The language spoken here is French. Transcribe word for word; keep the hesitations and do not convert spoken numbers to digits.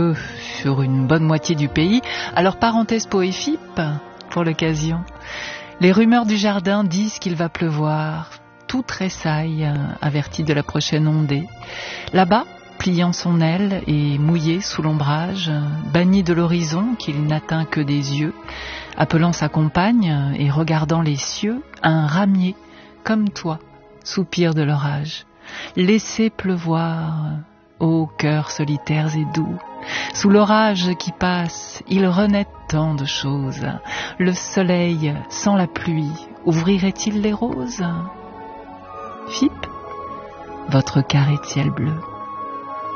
peu sur une bonne moitié du pays. Alors parenthèse poéfipe pour l'occasion. Les rumeurs du jardin disent qu'il va pleuvoir. Tout tressaille, averti de la prochaine ondée. Là-bas, pliant son aile et mouillé sous l'ombrage, banni de l'horizon qu'il n'atteint que des yeux, appelant sa compagne et regardant les cieux, un ramier, comme toi, soupire de l'orage. Laissez pleuvoir, ô cœurs solitaires et doux. Sous l'orage qui passe, il renaît tant de choses. Le soleil, sans la pluie, ouvrirait-il les roses? F I P, votre carré de ciel bleu.